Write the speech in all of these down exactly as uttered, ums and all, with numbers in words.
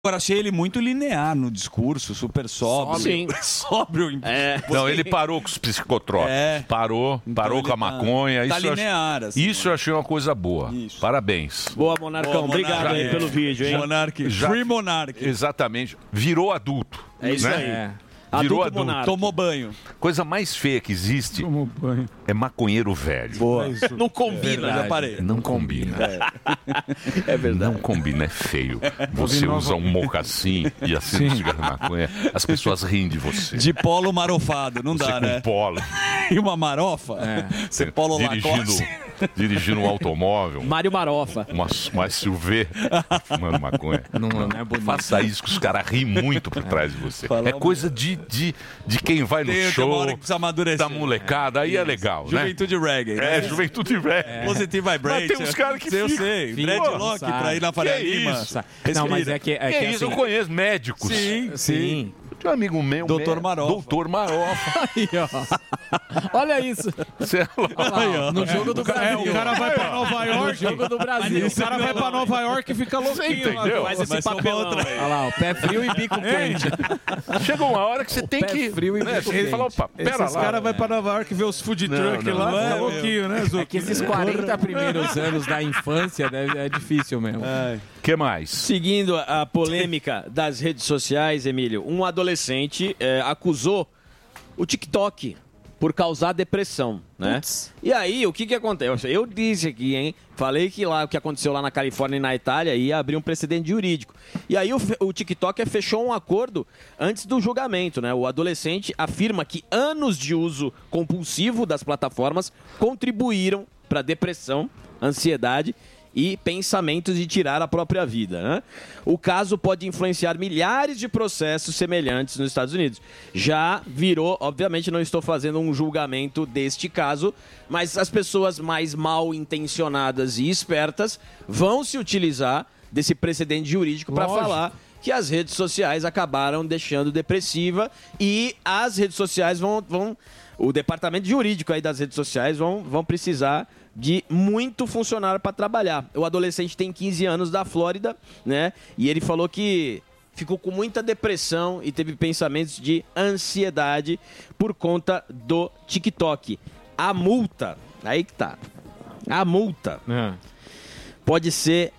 Agora, achei ele muito linear no discurso, super sóbrio. Sim. Sóbrio. É. Não, ele parou com os psicotrópicos. É. Parou, Então parou ele com a tá- maconha. tá isso eu linear, achei, assim, isso eu achei uma coisa boa. Parabéns. Boa, Monarcão. Boa, Obrigado Monark. aí pelo vídeo, hein? Monark. Já- Free Monark. Exatamente. Virou adulto. É isso né? aí. É. Adulto Virou adulto. monarca. Tomou banho. Coisa mais feia que existe é maconheiro velho. Boa. Não combina. Já parei. Não combina. É verdade. Não combina, é feio. Você usa um mocassim e acende um cigarro de maconha, as pessoas riem de você. De polo marofado, não Você dá, com né? polo. E uma marofa? Você polo dirigindo, Lacoste. dirigindo um automóvel, Mário Marofa. uma, uma S U V, fumando maconha. Não, não é bonito. Faça isso que os caras riem muito por trás de você. Fala É coisa de, de, de quem vai no Tem uma show, hora que precisa amadurecer. da molecada, aí é legal, né? Juventude reggae. É, né? juventude velho. Positive Vibration. Mas tem uns caras que Eu ficam- sei. Ficam, Dreadlock sabe. pra ir na Faria Que Lima. isso? Não, mas é que, é Que que isso, assim, eu conheço médicos. Sim, sim. Tem um amigo meu, Doutor mé- Marofa. Doutor Marofa. Aí, ó. Olha isso. Você é louco. Olha lá, ó, no jogo do É, Brasil. o cara vai pra Nova No York. jogo do Brasil. O cara vai pra Nova York e fica louquinho lá. entendeu? Faz esse Mas são papelão outra- aí. Olha lá, o pé frio e bico quente. Chega uma hora que você tem pé que. frio e né, bico você tem que falar, opa, pera Esses lá. caras vão pra Nova York ver os food Não, truck não, lá, não fica é, louquinho, né, Zuc? É que esses quarenta primeiros anos da infância deve, é difícil mesmo. O que mais? Seguindo a polêmica das redes sociais, Emílio, um adolescente eh, acusou o TikTok por causar depressão, né? Putz. E aí, o que que acontece? Eu disse aqui, hein? Falei que lá o que aconteceu lá na Califórnia e na Itália ia abrir um precedente jurídico. E aí o, fe- o TikTok fechou um acordo antes do julgamento, né? O adolescente afirma que anos de uso compulsivo das plataformas contribuíram para depressão, ansiedade e pensamentos de tirar a própria vida, né? O caso pode influenciar milhares de processos semelhantes nos Estados Unidos. Já virou, obviamente não estou fazendo um julgamento deste caso, mas as pessoas mais mal intencionadas e espertas vão se utilizar desse precedente jurídico para Lógico. falar que as redes sociais acabaram deixando depressiva e as redes sociais vão, vão o departamento jurídico aí das redes sociais vão, vão precisar de muito funcionário para trabalhar. O adolescente tem quinze anos da Flórida, né? E ele falou que ficou com muita depressão e teve pensamentos de ansiedade por conta do TikTok. A multa, aí que tá. A multa É. pode ser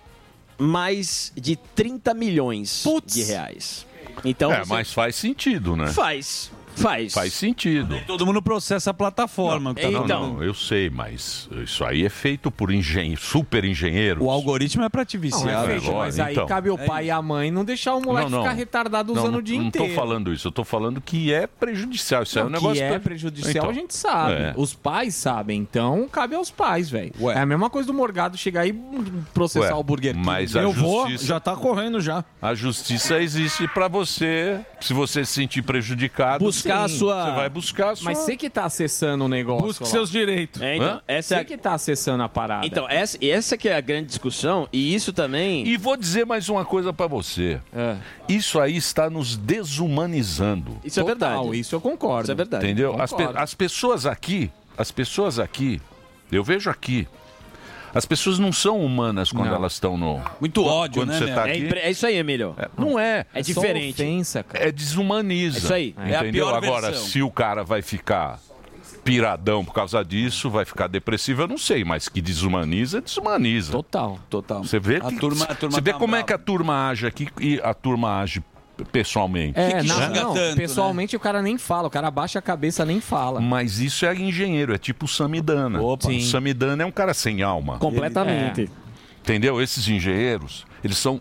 mais de trinta milhões Putz. de reais. Então, É, você mas faz sentido, né? faz, faz. Faz sentido. Todo mundo processa a plataforma. que tá Não, no- Então. não, eu sei, mas isso aí é feito por engenhe... super engenheiros. O algoritmo é pra te Não, viciar. é né? feito, mas lógico, aí então. cabe o É pai e a mãe não deixar o moleque Não, não. ficar retardado Não, usando não, o dia não inteiro. tô falando isso, eu tô falando que é prejudicial. Isso Não, é um negócio que é pra- prejudicial, Então, a gente sabe. é. Os pais sabem, então cabe aos pais, velho. Ué. É a mesma coisa do Morgado chegar aí e processar Ué, o Burger King. mas a Eu vou, justiça, já tá correndo já. a justiça existe pra você. Se você se sentir prejudicado, Buscar a sim, sua- você vai buscar a sua. Mas você que tá acessando o negócio Busque lá. seus direitos. É, então, Hã? essa é Você a... que tá acessando a parada. Então, essa, essa que é a grande discussão, e isso também... E vou dizer mais uma coisa pra você. É. Isso aí está nos desumanizando. Isso é Total, verdade. Isso eu concordo. Isso é verdade. Entendeu? As, pe- Concordo. as pessoas aqui, as pessoas aqui, eu vejo aqui. As pessoas não são humanas quando Não. elas estão no. Muito ódio, quando né, você meu? tá É, aqui. impre- é isso aí, Emílio. É, não é. É Só diferente. ofensa, cara. É desumaniza. É isso aí. É a Entendeu? pior Agora, versão. se o cara vai ficar piradão por causa disso, vai ficar depressivo, eu não sei, mas que desumaniza, desumaniza. Total. Total. Você vê, A que, turma- a turma você vê tá como é brava. que a turma age aqui e a turma age pessoalmente. É, que não, xinga não, tanto, pessoalmente o cara nem fala, o cara abaixa a cabeça nem fala. Mas isso é engenheiro, é tipo o Samidana. Opa. O Sim. Samidana é um cara sem alma. Completamente. Entendeu? Esses engenheiros, eles são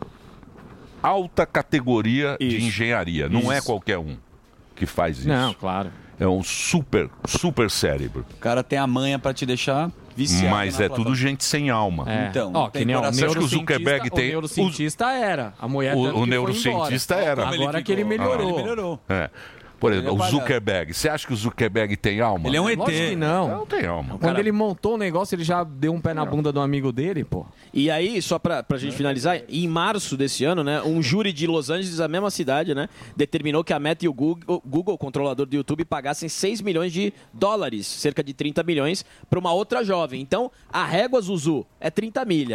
alta categoria Isso. de engenharia. Não é Isso. qualquer um que faz isso. Não, claro. É um super, super cérebro. O cara tem a manha pra te deixar viciado. Mas na é tudo plataforma. gente sem alma. É. Então, Ó, tem que nem ó, o coração. Você acha que o neurocientista, Zuckerberg tem- O neurocientista era. A mulher O- tanto o que foi neurocientista embora. era. Como ele Agora que ele ficou? melhorou. Ele melhorou. É. Por exemplo, Ele é o palhaço. Zuckerberg. Você acha que o Zuckerberg tem alma? Ele é um E T. Lógico que não. Não tem alma. Quando ele montou o negócio, ele já deu um pé na bunda do amigo dele, pô. E aí, só pra, pra gente finalizar, em março desse ano, né, um júri de Los Angeles, a mesma cidade, né, determinou que a Meta e o Google, Google controlador do YouTube, pagassem seis milhões de dólares, cerca de trinta milhões, pra uma outra jovem. Então, a régua, Zuzu, é trinta milha.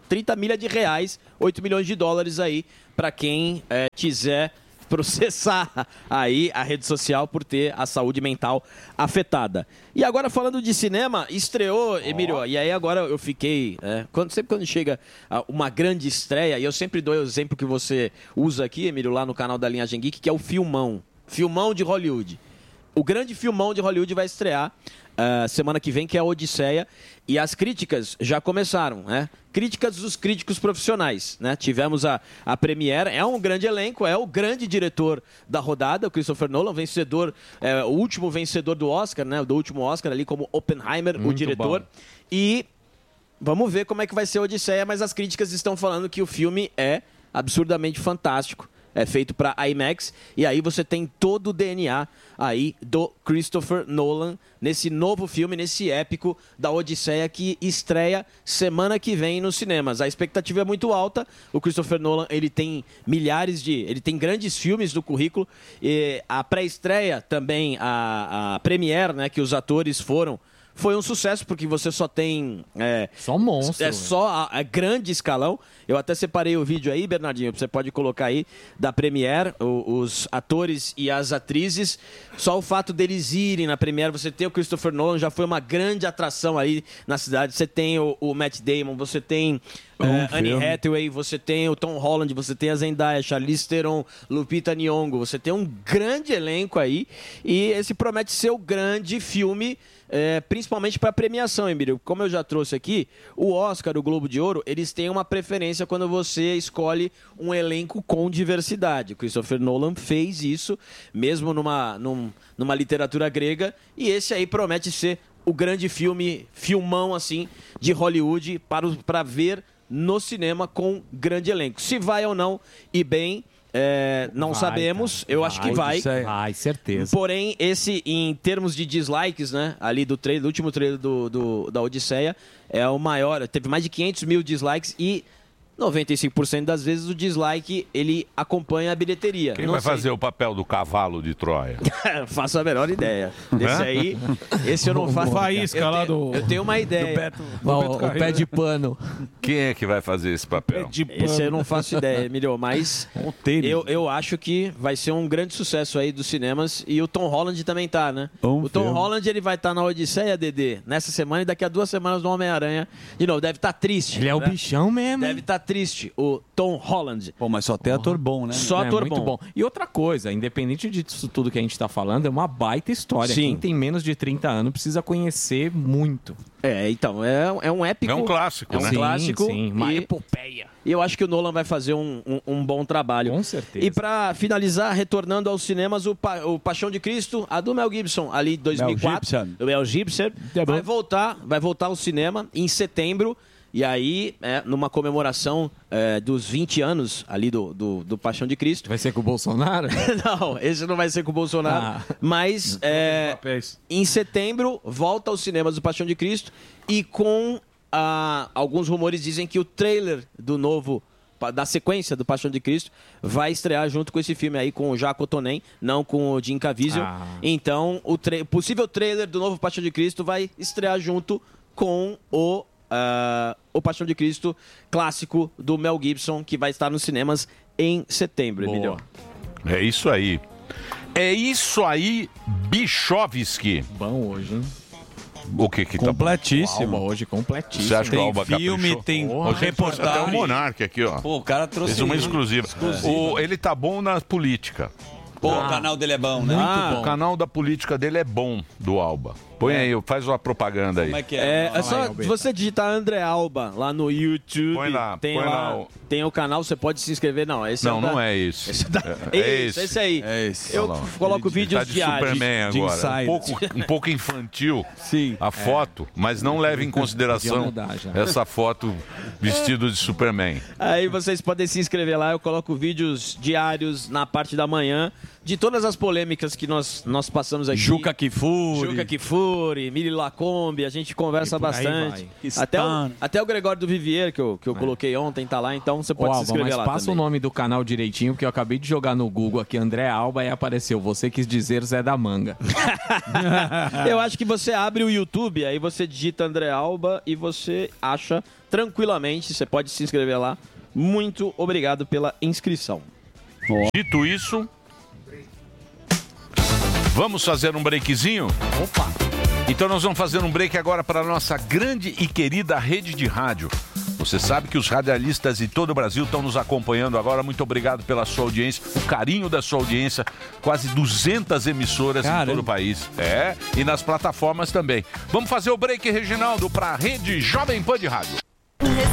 trinta milhas de reais, oito milhões de dólares aí, para quem é, quiser processar aí a rede social por ter a saúde mental afetada. E agora falando de cinema, estreou, Emílio, oh. e aí agora eu fiquei, é, quando, sempre quando chega uma grande estreia, e eu sempre dou o exemplo que você usa aqui, Emílio, lá no canal da Linhagem Geek, que é o filmão, filmão de Hollywood. O grande filmão de Hollywood vai estrear uh, semana que vem, que é a Odisseia, e as críticas já começaram, né? Críticas dos críticos profissionais, né? Tivemos a, a premiere, é um grande elenco, é o grande diretor da rodada, o Christopher Nolan, vencedor, é, o último vencedor do Oscar, né? Do último Oscar ali como Oppenheimer, Muito o diretor. Bom. E vamos ver como é que vai ser a Odisseia, mas as críticas estão falando que o filme é absurdamente fantástico. É feito para IMAX, e aí você tem todo o D N A aí do Christopher Nolan nesse novo filme, nesse épico da Odisseia, que estreia semana que vem nos cinemas. A expectativa é muito alta. O Christopher Nolan, ele tem milhares de... ele tem grandes filmes no currículo. E a pré-estreia também, a, a premiere, né, que os atores foram, foi um sucesso, porque você só tem... É, só monstro. É só a, a grande escalão. Eu até separei o vídeo aí, Bernardinho, você pode colocar aí, da Premiere, o, os atores e as atrizes. Só o fato deles irem na Premiere, você tem o Christopher Nolan, já foi uma grande atração aí na cidade. Você tem o, o Matt Damon, você tem um é, Anne Hathaway, você tem o Tom Holland, você tem a Zendaya, Charlize Theron, Lupita Nyong'o. Você tem um grande elenco aí, e esse promete ser o grande filme... É, principalmente para premiação, Emílio. Como eu já trouxe aqui, o Oscar, o Globo de Ouro, eles têm uma preferência quando você escolhe um elenco com diversidade. O Christopher Nolan fez isso, mesmo numa, num, numa literatura grega, e esse aí promete ser o grande filme, filmão assim, de Hollywood para, o, para ver no cinema com grande elenco. Se vai ou não, e bem... É, não vai, sabemos, cara. eu vai, acho que vai. Vai, certeza. Porém, esse, em termos de dislikes, né, ali do trailer, do último trailer do, do, da Odisseia, é o maior, teve mais de quinhentos mil dislikes e noventa e cinco por cento das vezes o dislike, ele acompanha a bilheteria. Quem não vai sei. fazer o papel do cavalo de Troia? Faço a menor ideia. Esse aí, esse eu não faço. Faísca lá do... Eu tenho uma ideia. Beto, do o, Beto o pé de pano. Quem é que vai fazer esse papel? De esse eu não faço ideia, Emílio, mas eu, eu acho que vai ser um grande sucesso aí dos cinemas, e o Tom Holland também tá, né? Um o Tom filme. Holland, ele vai estar tá na Odisseia, Dedê, nessa semana, e daqui a duas semanas no Homem-Aranha. De novo, deve estar tá triste. Ele é o né? bichão mesmo. Deve estar tá triste, o Tom Holland. Pô, mas só tem ator bom, né? Só é, ator muito bom. bom. E outra coisa, independente disso tudo que a gente tá falando, é uma baita história. Sim. Quem tem menos de trinta anos precisa conhecer muito. É, então, é, é um épico. É um clássico, É um né? clássico. Sim, sim, uma e, epopeia. E eu acho que o Nolan vai fazer um, um, um bom trabalho. Com certeza. E para finalizar, retornando aos cinemas, o, pa, o Paixão de Cristo, a do Mel Gibson, ali de dois mil e quatro. Mel Gibson. Do Mel Gibson. Tá bom. Vai voltar, vai voltar ao cinema em setembro. E aí, é, numa comemoração é, dos vinte anos ali do, do, do Paixão de Cristo. Vai ser com o Bolsonaro? Não, esse não vai ser com o Bolsonaro. Ah. Mas é, em setembro volta aos cinemas do Paixão de Cristo, e com ah, alguns rumores dizem que o trailer do novo, da sequência do Paixão de Cristo, vai estrear junto com esse filme aí, com o Jacques Tonen, não com o Jim Caviezel. Ah. Então, o tra- possível trailer do novo Paixão de Cristo vai estrear junto com o Uh, o Paixão de Cristo clássico do Mel Gibson, que vai estar nos cinemas em setembro, Boa. Emílio. É isso aí. É isso aí, Bichovski. Bom hoje, hein? O que que tá Completíssimo. Alba hoje completíssimo. Você acha que o Tem Alba filme, caprichou? tem Porra, reportagem. Até o Monark aqui, ó. Pô, o cara trouxe Fez uma exclusiva. O, ele tá bom na política. Pô, o canal dele é bom, né? Ah, O canal da política dele é bom, do Alba. Põe aí, faz uma propaganda aí. Como é que é? É, é só se você digitar André Alba lá no YouTube, Põe lá, tem põe lá, lá o- tem o canal, você pode se inscrever. Não, esse Não, é o da- não é esse. Esse, da... É, é Isso, esse. esse aí. É esse. Eu Olha lá. coloco Ele vídeos tá de diários. Superman de agora. insider. Um pouco, um pouco infantil Sim. a foto, mas não leva em consideração Podia mudar já. essa foto vestido de Superman. Aí vocês podem se inscrever lá, eu coloco vídeos diários na parte da manhã de todas as polêmicas que nós, nós passamos aqui. Juca Kifuri. Juca Kifuri. Fiore, Mili Lacombe, a gente conversa por aí bastante. vai. Até o, até o Gregório do Vivier, que eu, que eu coloquei ontem, tá lá, então você Ô, pode se Alba, inscrever mas lá passa também. o nome do canal direitinho, porque eu acabei de jogar no Google aqui, André Alba, e apareceu. Você quis dizer Zé da Manga. Eu acho que você abre o YouTube, aí você digita André Alba e você acha tranquilamente, você pode se inscrever lá. Muito obrigado pela inscrição. Dito isso, vamos fazer um breakzinho? Opa! Então nós vamos fazer um break agora para a nossa grande e querida rede de rádio. Você sabe que os radialistas de todo o Brasil estão nos acompanhando agora. Muito obrigado pela sua audiência, o carinho da sua audiência. Quase duzentas emissoras Caramba. em todo o país. É, e nas plataformas também. Vamos fazer o break, Reginaldo, para a rede Jovem Pan de Rádio.